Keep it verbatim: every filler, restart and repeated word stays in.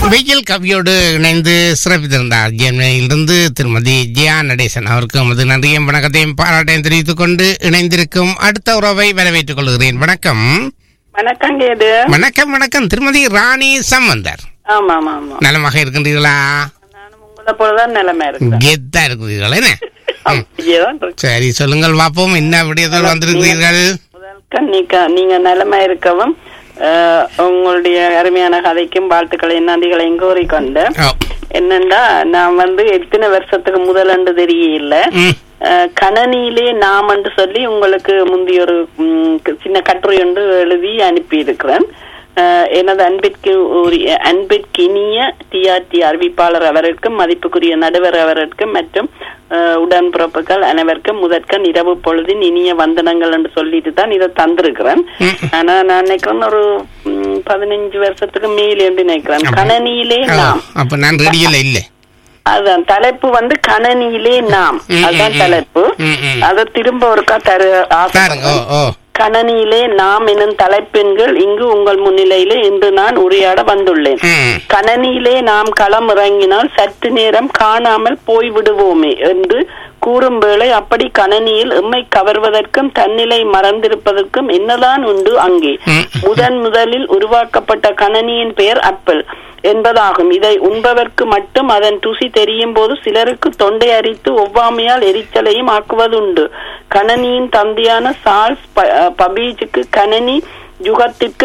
வெயில் கவியோடு இணைந்து சிறப்பித்திருந்தார் ஜெர்மனியிலிருந்து திருமதி ஜியா நடேசன் அவருக்கு நமது நன்றியும் வணக்கத்தையும் பாராட்டையும் தெரிவித்துக் கொண்டு இணைந்திருக்கும் அடுத்த உறவை வரவேற்றுக் கொள்கிறேன். வணக்கம். வணக்கம் கேது. வணக்கம் வணக்கம் திருமதி ராணி சம்பந்தர். ஆமா ஆமா ஆமா. நலமாக இருக்கின்றீர்களா? நானும் உங்களை போலதான் நிலைமை இருக்கு. கெத்தா இருக்கிறீர்கள் என்ன? சரி சொல்லுங்கள் பாப்போம், என்ன விடயத்தில் வந்திருக்கிறீர்கள்? நீங்க நிலைமை இருக்கவும் உங்களுடைய அருமையான கதைக்கும் வாழ்த்துக்களையும் நன்றிகளையும் கோரிக்கொண்டு என்னண்டா நான் வந்து எத்தனை வருஷத்துக்கு முதலண்டு தெரியல கணனியிலே நாம் என்று சொல்லி உங்களுக்கு முந்தைய ஒரு சின்ன கட்டுரை ஒன்று எழுதி அனுப்பி இருக்கிறேன். எனது அன்பிற்கு அன்பிற்கினிய டிஆர்டி அறிவிப்பாளர் அவருக்கும் மதிப்புக்குரிய நடுவர் அவருக்கும் மற்றும் உடன்பிறப்புகள் அனைவருக்கும் முதற்கண் இரவு பொழுதின் இனிய வந்தனங்கள் என்று சொல்லிட்டு தான் இதை தந்திருக்கிறேன். ஆனா நான் நினைக்கிறேன் ஒரு பதினஞ்சு வருஷத்துக்கு மேல் என்று நினைக்கிறேன். கணனியிலே நாம் இல்ல அதான் தலைப்பு வந்து கணனியிலே நாம் அதுதான் தலைப்பு. அதை திரும்ப ஒருக்கா தரு ஆசை. கணனியிலே நாம் எனும் தலைப்பெண்கள் இங்கு உங்கள் முன்னிலையிலே இன்று நான் உரையாட வந்துள்ளேன். கணனியிலே நாம் களம் இறங்கினால் சற்று நேரம் காணாமல் போய்விடுவோமே என்று கூறும் வேளை அப்படி கணனியில் எம்மை கவர்வதற்கும் தன்னிலை மறந்திருப்பதற்கும் என்னதான் உண்டு அங்கே. முதன் முதலில் உருவாக்கப்பட்ட கணனியின் பெயர் ஆப்பிள் என்பதாகும். இதை உண்பவர்க்கு மட்டும் அதன் ருசி தெரியும் போது சிலருக்கு தொண்டை அரித்து ஒவ்வாமையால் எரிச்சலையும் ஆக்குவதுண்டு. கணனியின் தந்தையான சார்ல்ஸ் பபீஜுக்கு கணனி யுகத்திற்கு